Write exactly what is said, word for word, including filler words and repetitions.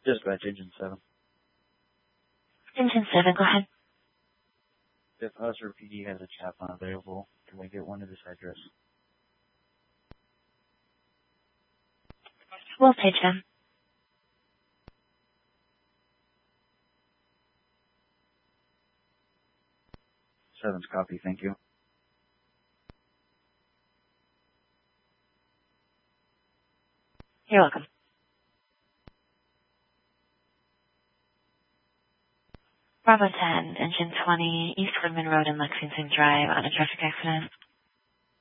Dispatch, Engine seven. Engine seven, go ahead. If us or P D has a chaplain available, can we get one to this address? We'll page them. Seven's copy, thank you. You're welcome. Bravo ten, Engine twenty, East Woodman Road and Lexington Drive on a traffic accident.